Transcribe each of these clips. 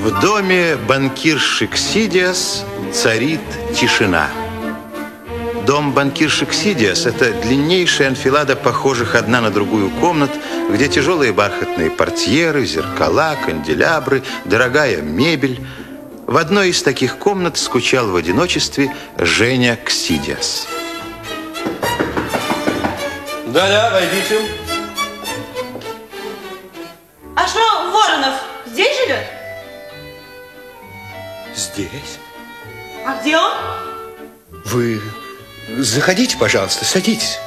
В доме банкирши Ксидиас царит тишина. Дом банкирши Ксидиас – это длиннейшая анфилада похожих одна на другую комнат, где тяжелые бархатные портьеры, зеркала, канделябры, дорогая мебель. В одной из таких комнат скучал в одиночестве Женя Ксидиас. Да-да, войдите. А что, Воронов здесь живет? Здесь? А где он? Вы заходите, пожалуйста, садитесь.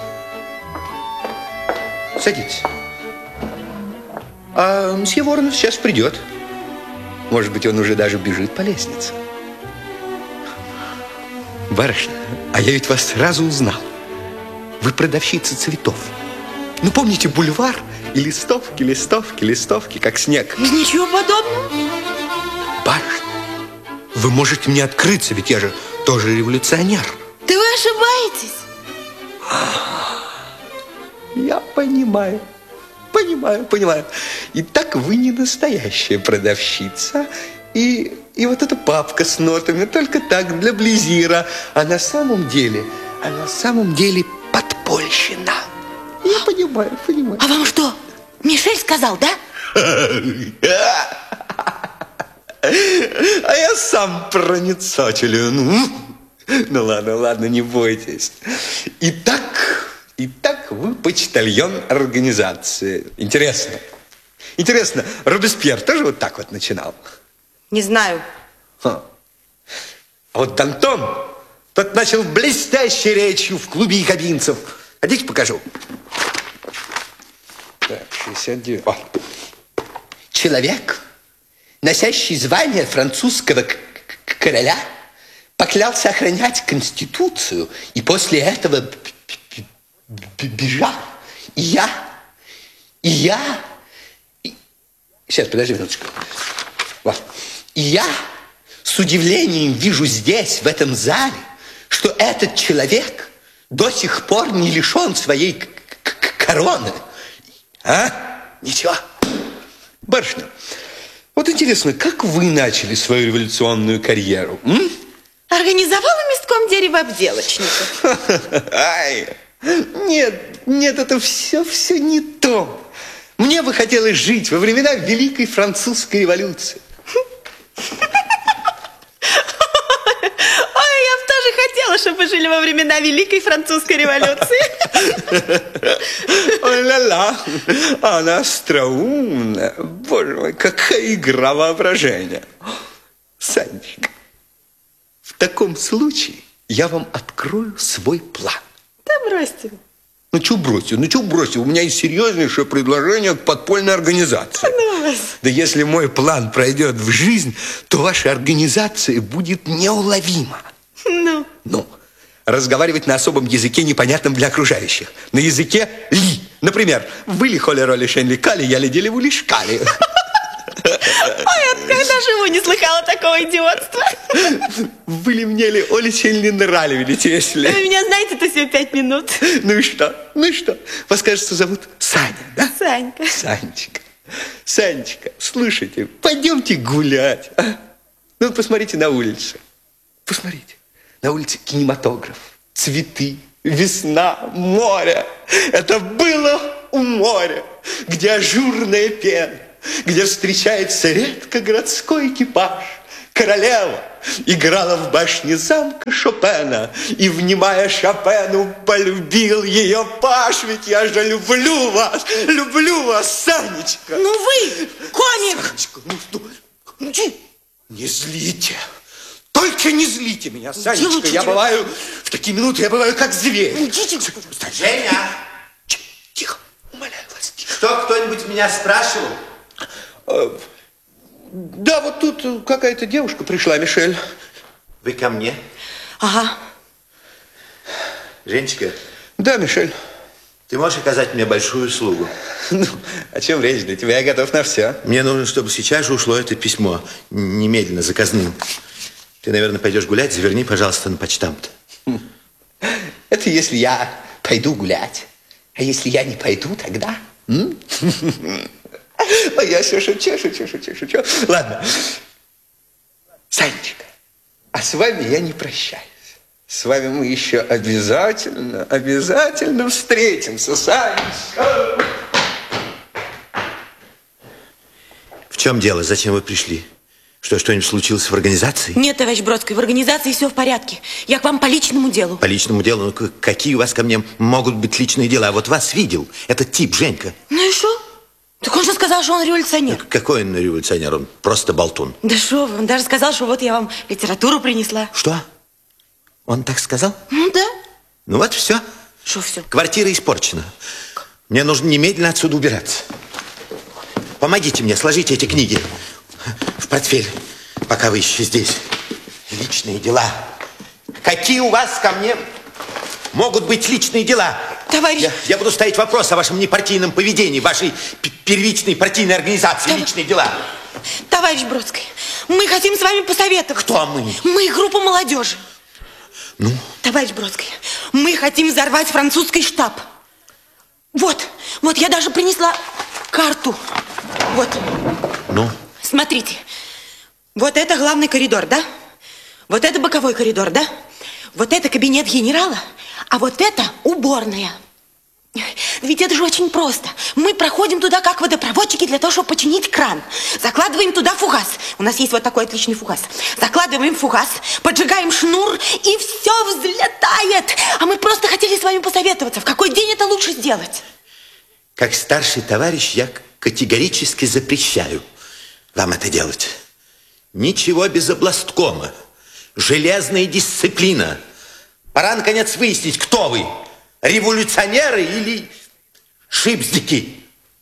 Садитесь. А мсье Воронов сейчас придет. Может быть, он уже даже бежит по лестнице. Барышня, а я ведь вас сразу узнал. Вы продавщица цветов. Ну, помните бульвар и листовки, листовки, листовки, как снег? Ничего подобного. Барышня, вы можете мне открыться, ведь я же тоже революционер. Да вы ошибаетесь. Я понимаю. Понимаю. Итак, вы не настоящая продавщица. И вот эта папка с нотами только так, для близира. А на самом деле подпольщина. Я понимаю. А вам что, Мишель сказал, да? А я сам проницателен. Ну ладно, не бойтесь. Итак, вы почтальон организации. Интересно, Робеспьер тоже вот так вот начинал? Не знаю. А вот Дантон, тот начал блестящей речью в клубе якобинцев. Хотите, покажу? Так, 69. О. Человек, носящий звание французского короля, поклялся охранять Конституцию и после этого бежал. И я... Сейчас, подожди минуточку. Вот. И я с удивлением вижу здесь, в этом зале, что этот человек до сих пор не лишен своей короны. А? Ничего. Барышня, вот интересно, как вы начали свою революционную карьеру? Организовала местком деревообделочников. Ай, нет, это все не то. Мне бы хотелось жить во времена Великой Французской революции. Ой, я бы тоже хотела, чтобы вы жили во времена Великой Французской революции. Ой-ля-ля, она остроумная. Боже мой, какая игра воображения. Санечка, в таком случае я вам открою свой план. Да бросьте. Ну, что бросьте? У меня есть серьезнейшее предложение к подпольной организации. Да если мой план пройдет в жизнь, то ваша организация будет неуловима. Ну, разговаривать на особом языке, непонятном для окружающих. На языке ли. Например, вы ли холероли шен ликали, я ли делеву лишкали. Ой, когда живу, не слыхала такого идиотства. Вы ли мне ли олечень не нравились, если... Вы меня знаете, это всего 5 минут. Ну и что? Вас, кажется, зовут Саня, да? Санька. Санечка, слушайте, пойдемте гулять. А? Ну, посмотрите на улицу. Посмотрите. На улице кинематограф, цветы, весна, море. Это было у моря, где ажурная пена, где встречается редко городской экипаж. Королева играла в башне замка Шопена и, внимая Шопену, полюбил ее паж. Ведь я же люблю вас, Санечка. Ну вы, комик. Санечка, не злите. Только не злите меня, Санечка. Я бываю, в такие минуты я бываю как зверь. Женя! Тихо, умоляю вас, тихо. Что, кто-нибудь меня спрашивал? Да, вот тут какая-то девушка пришла, Мишель. Вы ко мне? Ага. Женечка. Да, Мишель. Ты можешь оказать мне большую услугу? Ну, о чем речь? Для тебя я готов на все. Мне нужно, чтобы сейчас же ушло это письмо. Немедленно, заказным. Ты, наверное, пойдешь гулять, заверни, пожалуйста, на почтамт. Это если я пойду гулять. А если я не пойду, тогда? А я все шучу. Ладно. Санечка, а с вами я не прощаюсь. С вами мы еще обязательно встретимся, Санечка. В чем дело? Зачем вы пришли? Что-нибудь случилось в организации? Нет, товарищ Бродский, в организации все в порядке. Я к вам по личному делу. По личному делу? Ну, какие у вас ко мне могут быть личные дела? Вот вас видел этот тип, Женька. Ну и что? Так он же сказал, что он революционер. Какой он революционер? Он просто болтун. Да что вы, он даже сказал, что вот я вам литературу принесла. Что? Он так сказал? Ну да. Ну вот все. Что все? Квартира испорчена. Мне нужно немедленно отсюда убираться. Помогите мне, сложите эти книги в портфель, пока вы еще здесь. Личные дела. Какие у вас ко мне могут быть личные дела? Товарищ... Я буду ставить вопрос о вашем непартийном поведении, вашей первичной партийной организации, личные дела. Товарищ Бродский, мы хотим с вами посоветоваться. Кто мы? Мы группа молодежи. Ну? Товарищ Бродский, мы хотим взорвать французский штаб. Вот я даже принесла карту. Вот. Ну? Смотрите. Вот это главный коридор, да? Вот это боковой коридор, да? Вот это кабинет генерала, а вот это уборная. Ведь это же очень просто. Мы проходим туда как водопроводчики для того, чтобы починить кран. Закладываем туда фугас. У нас есть вот такой отличный фугас. Закладываем фугас, поджигаем шнур, и все взлетает. А мы просто хотели с вами посоветоваться, в какой день это лучше сделать. Как старший товарищ я категорически запрещаю вам это делать. Ничего без областкома. Железная дисциплина. Пора, наконец, выяснить, кто вы. Революционеры или шипздики?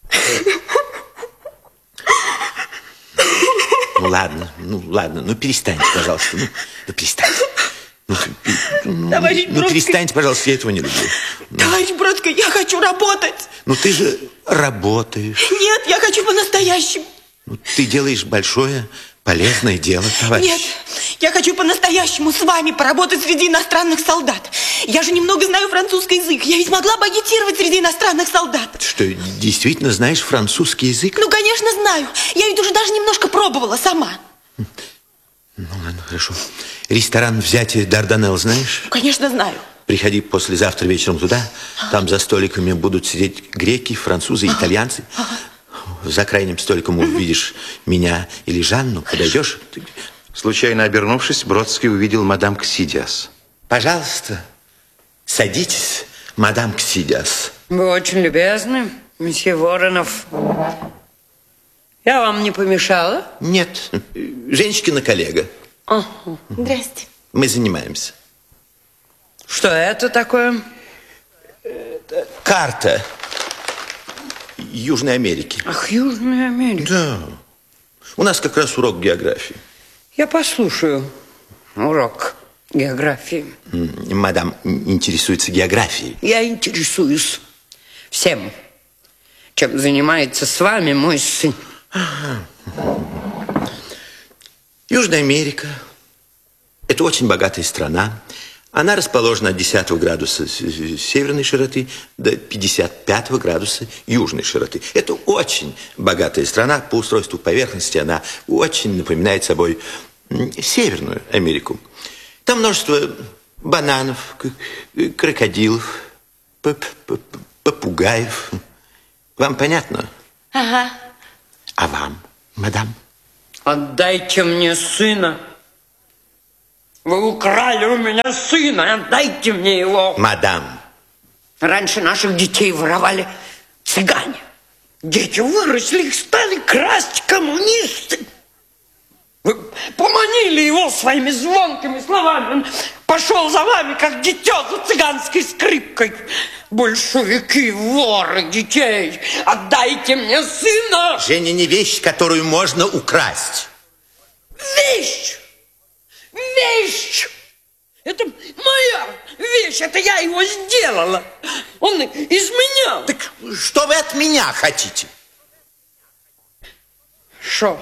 Ну ладно, перестаньте, пожалуйста. Ну перестаньте. Товарищ Бродский. Перестаньте, пожалуйста, я этого не люблю. Товарищ Бродский, я хочу работать. Ну ты же работаешь. Нет, я хочу по-настоящему. Ну, ты делаешь большое, полезное дело, товарищ. Нет, я хочу по-настоящему с вами поработать среди иностранных солдат. Я же немного знаю французский язык. Я ведь могла бы агитировать среди иностранных солдат. Ты что, действительно знаешь французский язык? Ну, конечно, знаю. Я ведь уже даже немножко пробовала сама. Ну, ладно, хорошо. Ресторан «Взятие Дарданелл» знаешь? Конечно, знаю. Приходи послезавтра вечером туда. Там за столиками будут сидеть греки, французы, итальянцы. За крайним столиком увидишь меня или Жанну. Подойдешь? Случайно обернувшись, Бродский увидел мадам Ксидиас. Пожалуйста, садитесь, мадам Ксидиас. Вы очень любезны, месье Воронов. Я вам не помешала? Нет, Женечкина коллега. Здрасте. Мы занимаемся. Что это такое? Карта Южной Америки. Ах, Южная Америка. Да. У нас как раз урок географии. Я послушаю урок географии. Мадам интересуется географией. Я интересуюсь всем, чем занимается с вами мой сын. Южная Америка – это очень богатая страна. Она расположена от 10 градуса северной широты до 55 градуса южной широты. Это очень богатая страна. По устройству поверхности она очень напоминает собой Северную Америку. Там множество бананов, крокодилов, попугаев. Вам понятно? Ага. А вам, мадам? Отдайте мне сына. Вы украли у меня сына. Отдайте мне его. Мадам. Раньше наших детей воровали цыгане. Дети выросли, их стали красть коммунисты. Вы поманили его своими звонкими словами. Он пошел за вами, как дитё за цыганской скрипкой. Большевики, воры детей, отдайте мне сына. Женя, не вещь, которую можно украсть. Вещь! Вещь! Это моя вещь, это я его сделала. Он изменял. Так что вы от меня хотите? Шо?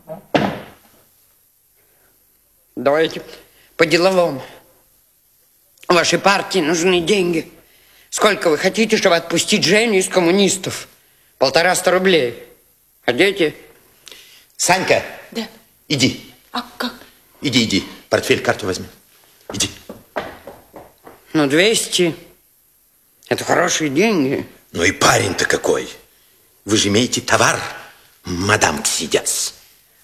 Давайте по-деловому. Вашей партии нужны деньги. Сколько вы хотите, чтобы отпустить Женю из коммунистов? 150 рублей. Хотите? Санька, Да. иди. А как? Иди, портфель, карту возьми. Иди. Ну, 200. Это хорошие деньги. Ну и парень-то какой. Вы же имеете товар, мадам Ксидиас.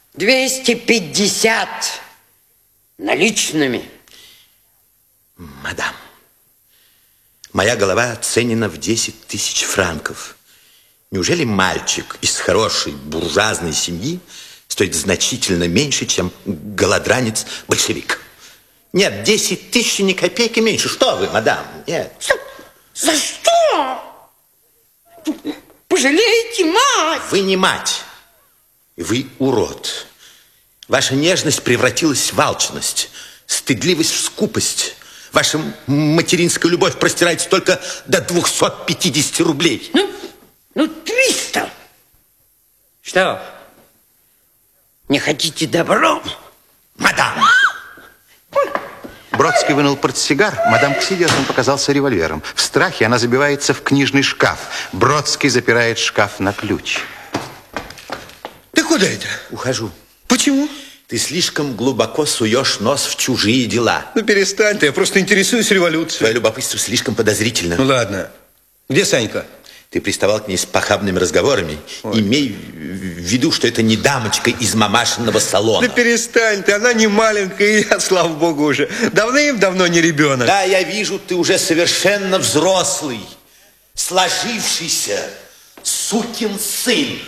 250 наличными. Мадам, моя голова оценена в 10 тысяч франков. Неужели мальчик из хорошей буржуазной семьи стоит значительно меньше, чем голодранец-большевик? Нет, 10 тысяч ни копейки меньше. Что вы, мадам? Нет. За что? Пожалейте мать. Вы не мать. Вы урод. Ваша нежность превратилась в алчность, стыдливость в скупость. Ваша материнская любовь простирается только до 250 рублей. Ну, 300. Что? Не хотите добро? Мадам! Бродский вынул портсигар, мадам Ксидиас он показался револьвером. В страхе она забивается в книжный шкаф. Бродский запирает шкаф на ключ. Ты куда это? Ухожу. Почему? Ты слишком глубоко суешь нос в чужие дела. Ну перестань ты, я просто интересуюсь революцией. Твое любопытство слишком подозрительно. Ну ладно. Где Санька? Ты приставал к ней с похабными разговорами. Ой. Имей в виду, что это не дамочка из мамашиного салона. Да перестань ты, она не маленькая, и я, слава богу, уже давным-давно не ребенок. Да, я вижу, ты уже совершенно взрослый, сложившийся сукин сын.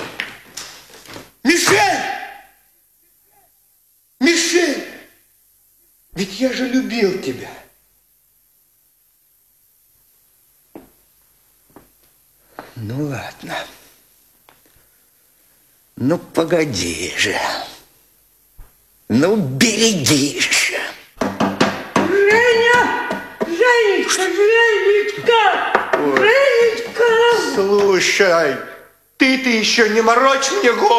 Мишель! Мишель! Ведь я же любил тебя. Ну ладно. Ну погоди же. Ну берегись же. Женя! Женечка! Женечка! Женечка! Слушай, ты еще не морочь мне голову.